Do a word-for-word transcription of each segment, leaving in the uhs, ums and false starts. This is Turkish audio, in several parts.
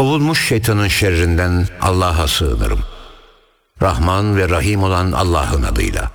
Kovulmuş şeytanın şerrinden Allah'a sığınırım. Rahman ve Rahim olan Allah'ın adıyla.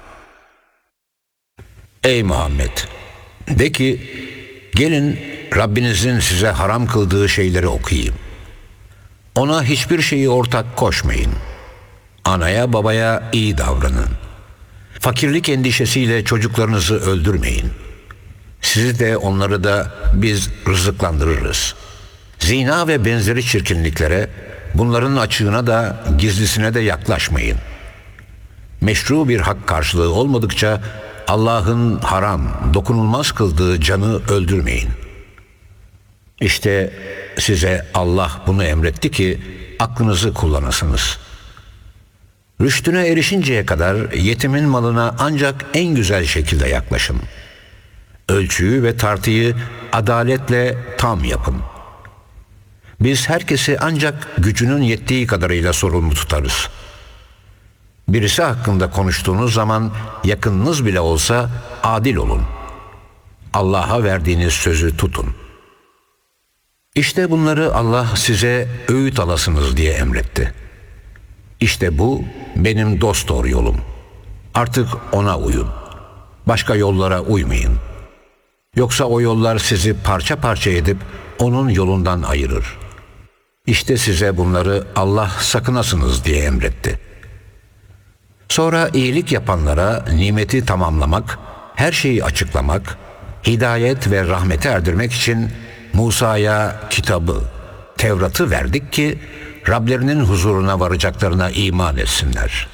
Ey Muhammed! De ki, gelin Rabbinizin size haram kıldığı şeyleri okuyayım. Ona hiçbir şeyi ortak koşmayın. Anaya babaya iyi davranın. Fakirlik endişesiyle çocuklarınızı öldürmeyin. Sizi de onları da biz rızıklandırırız. Zina ve benzeri çirkinliklere, bunların açığına da gizlisine de yaklaşmayın. Meşru bir hak karşılığı olmadıkça Allah'ın haram, dokunulmaz kıldığı canı öldürmeyin. İşte size Allah bunu emretti ki aklınızı kullanasınız. Rüştüne erişinceye kadar yetimin malına ancak en güzel şekilde yaklaşın. Ölçüyü ve tartıyı adaletle tam yapın. Biz herkesi ancak gücünün yettiği kadarıyla sorumlu tutarız. Birisi hakkında konuştuğunuz zaman yakınınız bile olsa adil olun. Allah'a verdiğiniz sözü tutun. İşte bunları Allah size öğüt alasınız diye emretti. İşte bu benim dosdoğru yolum. Artık ona uyun. Başka yollara uymayın. Yoksa o yollar sizi parça parça edip onun yolundan ayırır. İşte size bunları Allah sakınasınız diye emretti. Sonra iyilik yapanlara nimeti tamamlamak, her şeyi açıklamak, hidayet ve rahmete erdirmek için Musa'ya kitabı, Tevrat'ı verdik ki Rablerinin huzuruna varacaklarına iman etsinler.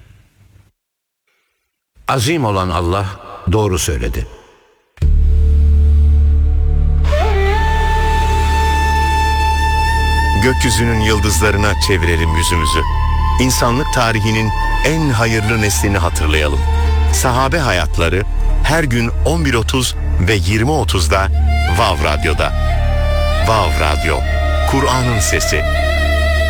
Azim olan Allah doğru söyledi. Gökyüzünün yıldızlarına çevirelim yüzümüzü. İnsanlık tarihinin en hayırlı neslini hatırlayalım. Sahabe hayatları her gün on bir otuz ve yirmi otuzda Vav Radyo'da. Vav Radyo, Kur'an'ın sesi.